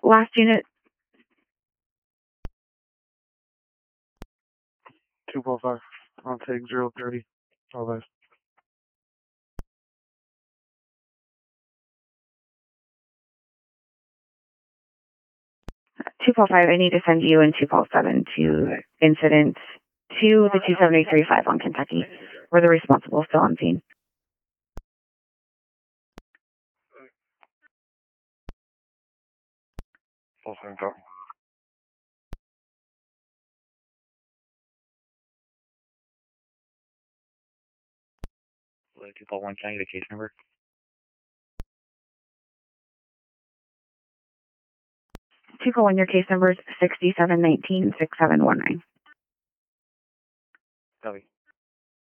Last unit. 245 on TIG 030. All right. 245, I need to send you and 247 to incident 2, the 273.5 on Kentucky. We're the responsible still on scene. Full send up. 241, can I get a case number? 241, your case number is 6719-6719. Copy.